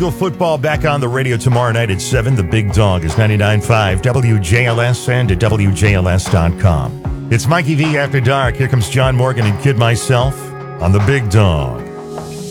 Football back on the radio tomorrow night at 7. The Big Dog is 99.5 WJLS and at WJLS.com. It's Mikey V After Dark. Here comes John Morgan and Kid Myself on the Big Dog.